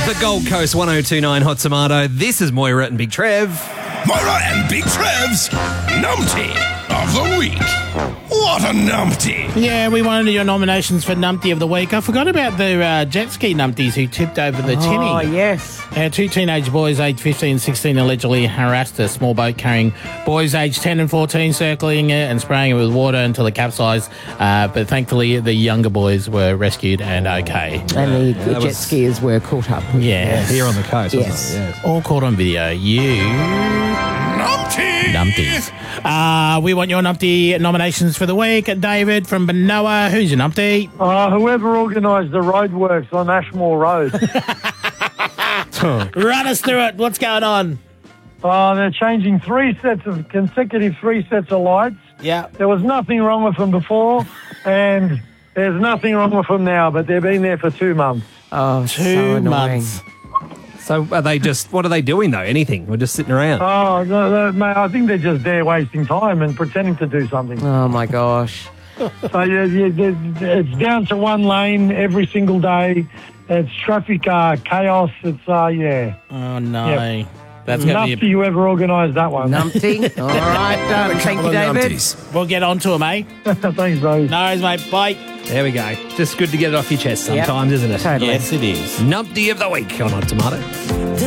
The Gold Coast 1029 Hot Tomato. This is Moira and Big Trev. Moira and Big Trev's Numpty of the Week. What a numpty. Yeah, we wanted your nominations for Numpty of the Week. I forgot about the jet ski numpties who tipped over the tinny. Oh, yes. Two teenage boys aged 15 and 16 allegedly harassed a small boat carrying boys aged 10 and 14, circling it and spraying it with water until it capsized. But thankfully, the younger boys were rescued and okay. And the jet skiers were caught up. Yeah. Here on the coast, Yes. wasn't it? Yes. All caught on video. Numpties. We want your Numpty nominations for the week. David from Benoa, who's your Numpty? Whoever organised the roadworks on Ashmore Road. Run us through it. What's going on? They're changing consecutive three sets of lights. Yeah. There was nothing wrong with them before, and there's nothing wrong with them now, but they've been there for 2 months. Oh, so 2 annoying. So months. what are they doing though? Anything? We're just sitting around. No, mate, I think they're just there wasting time and pretending to do something. Oh, my gosh. So it's down to one lane every single day. It's traffic chaos. It's, yeah. Oh, no. Yep. That's going Enough to to be... whoever organised that one. Numpty. All right. Thank you, David. We'll get on to them, eh? Thanks, bro. No worries, mate. Bye. There we go. Just good to get it off your chest sometimes, isn't it? Totally. Yes, it is. Numpty of the Week on Hot Tomato.